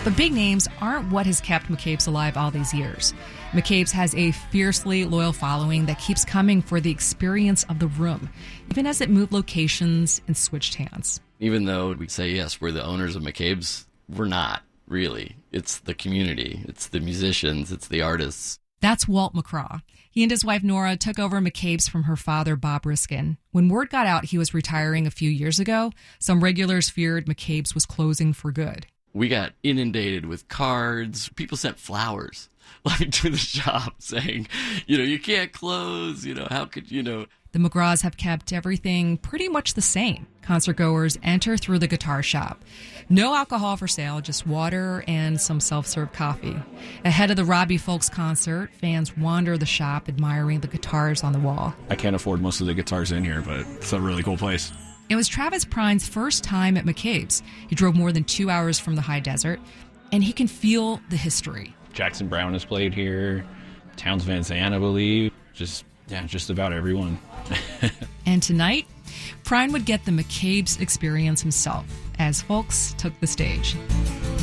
But big names aren't what has kept McCabe's alive all these years. McCabe's has a fiercely loyal following that keeps coming for the experience of the room, even as it moved locations and switched hands. Even though we say, yes, we're the owners of McCabe's, we're not, really. It's the community, it's the musicians, it's the artists. That's Walt McCraw. He and his wife Nora took over McCabe's from her father, Bob Riskin. When word got out he was retiring a few years ago, some regulars feared McCabe's was closing for good. We got inundated with cards. People sent flowers to the shop saying, you can't close, how could, The McGraws have kept everything pretty much the same. Concert goers enter through the guitar shop. No alcohol for sale, just water and some self-serve coffee. Ahead of the Robbie Folks concert, fans wander the shop admiring the guitars on the wall. I can't afford most of the guitars in here, but it's a really cool place. It was Travis Prine's first time at McCabe's. He drove more than 2 hours from the high desert, and he can feel the history. Jackson Browne has played here, Townes Van Zandt, I believe. Just about everyone. And tonight, Prine would get the McCabe's experience himself as Folks took the stage.